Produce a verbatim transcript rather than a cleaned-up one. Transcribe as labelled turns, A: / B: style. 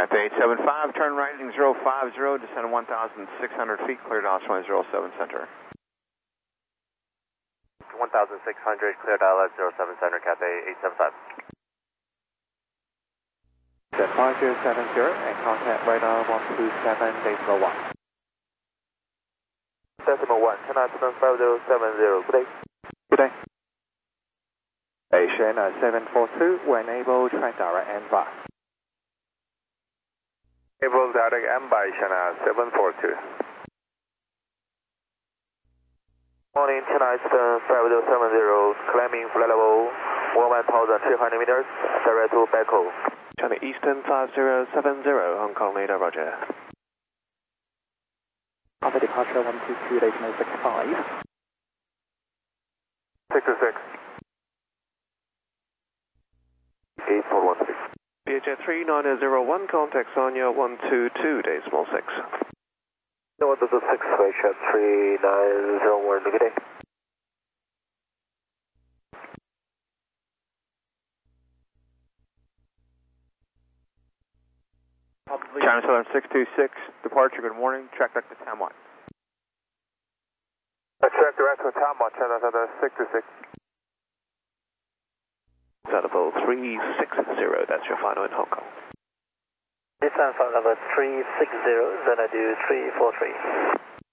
A: Cathay eight seven five, turn right heading zero five zero, descend one thousand six hundred feet, clear Dallas runway zero seven center.
B: one thousand six hundred, clear Dallas zero seven center, Cathay eight seven five.
C: Set five zero seven zero and contact radar one two seven decimal one.
B: Decimal one, China five zero seven zero, good day.
C: Good day. Asian seven four two, when able, track direct and fast.
B: Able direct and by China seven four two. Morning, China five zero seven zero, climbing flight level one thousand three hundred meters, direct to Beko.
C: China Eastern five zero seven zero, Hong Kong leader, roger. Alpha departure one two two, decimal six five.
B: six two six. eight four one six.
C: P H three nine zero one, contact Sonia one two two, decimal six.
B: No, this is six, P H three nine zero one, good day.
A: China Southern six two six, departure, good morning, track direct to Taiwan.
B: Track direct to Taiwan, China Southern six two six.
C: Level three six zero, that's your final in Hong Kong.
D: This time for level three six zero, then I do three four three.